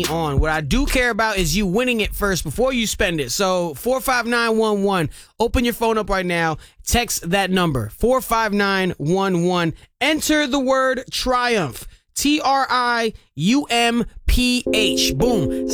on. What I do care about is you winning it first before you spend it. So 45911. Open your phone up right now. Text that number 45911. Enter the word Triumph. TRIUMPH. Boom.